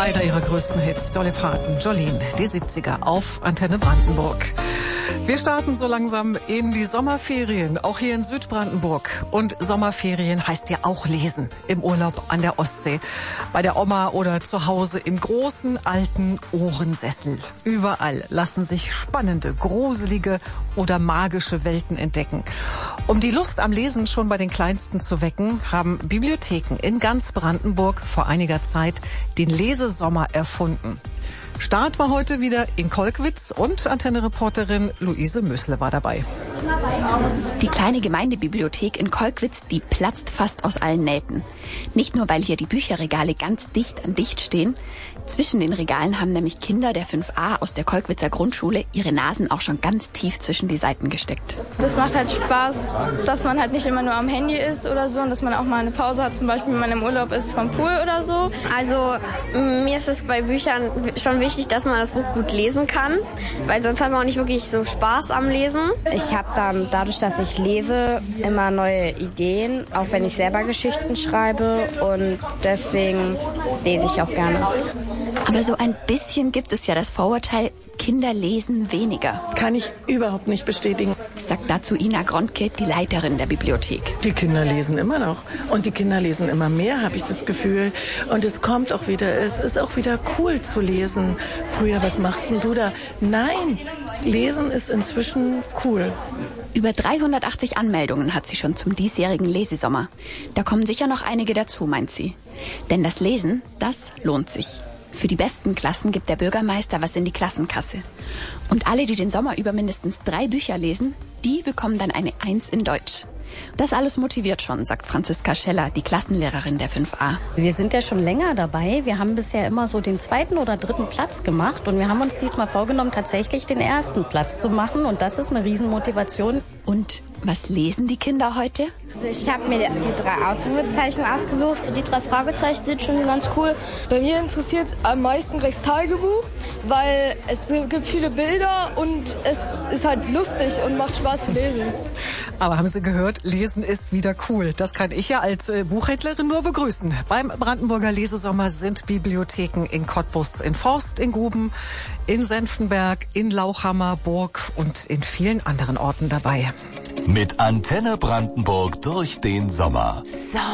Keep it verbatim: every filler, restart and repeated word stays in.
Einer ihrer größten Hits, Dolly Parton, Jolene, die siebziger auf Antenne Brandenburg. Wir starten so langsam in die Sommerferien, auch hier in Südbrandenburg. Und Sommerferien heißt ja auch lesen, im Urlaub an der Ostsee, bei der Oma oder zu Hause im großen alten Ohrensessel. Überall lassen sich spannende, gruselige oder magische Welten entdecken. Um die Lust am Lesen schon bei den Kleinsten zu wecken, haben Bibliotheken in ganz Brandenburg vor einiger Zeit den Lesesommer erfunden. Start war heute wieder in Kolkwitz und Antenne-Reporterin Luise Mössle war dabei. Die kleine Gemeindebibliothek in Kolkwitz, die platzt fast aus allen Nähten. Nicht nur, weil hier die Bücherregale ganz dicht an dicht stehen. Zwischen den Regalen haben nämlich Kinder der fünf a aus der Kolkwitzer Grundschule ihre Nasen auch schon ganz tief zwischen die Seiten gesteckt. Das macht halt Spaß, dass man halt nicht immer nur am Handy ist oder so und dass man auch mal eine Pause hat, zum Beispiel wenn man im Urlaub ist vom Pool oder so. Also mir ist es bei Büchern schon wichtig, dass man das Buch gut lesen kann, weil sonst hat man auch nicht wirklich so Spaß am Lesen. Ich habe dann dadurch, dass ich lese, immer neue Ideen, auch wenn ich selber Geschichten schreibe, und deswegen lese ich auch gerne. Aber so ein bisschen gibt es ja das Vorurteil, Kinder lesen weniger. Kann ich überhaupt nicht bestätigen. Sagt dazu Ina Grontke, die Leiterin der Bibliothek. Die Kinder lesen immer noch. Und die Kinder lesen immer mehr, habe ich das Gefühl. Und es kommt auch wieder, es ist auch wieder cool zu lesen. Früher, was machst denn du da? Nein, Lesen ist inzwischen cool. Über dreihundertachtzig Anmeldungen hat sie schon zum diesjährigen Lesesommer. Da kommen sicher noch einige dazu, meint sie. Denn das Lesen, das lohnt sich. Für die besten Klassen gibt der Bürgermeister was in die Klassenkasse. Und alle, die den Sommer über mindestens drei Bücher lesen, die bekommen dann eine Eins in Deutsch. Das alles motiviert schon, sagt Franziska Scheller, die Klassenlehrerin der fünf a. Wir sind ja schon länger dabei. Wir haben bisher immer so den zweiten oder dritten Platz gemacht. Und wir haben uns diesmal vorgenommen, tatsächlich den ersten Platz zu machen. Und das ist eine Riesenmotivation. Und was lesen die Kinder heute? Also ich habe mir die drei Ausrufezeichen ausgesucht. Die drei Fragezeichen sind schon ganz cool. Bei mir interessiert am meisten Rex Tagebuch, weil es gibt viele Bilder und es ist halt lustig und macht Spaß zu lesen. Aber haben Sie gehört, Lesen ist wieder cool. Das kann ich ja als äh, Buchhändlerin nur begrüßen. Beim Brandenburger Lesesommer sind Bibliotheken in Cottbus, in Forst, in Guben, in Senftenberg, in Lauchhammer, Burg und in vielen anderen Orten dabei. Mit Antenne Brandenburg durch den Sommer. So.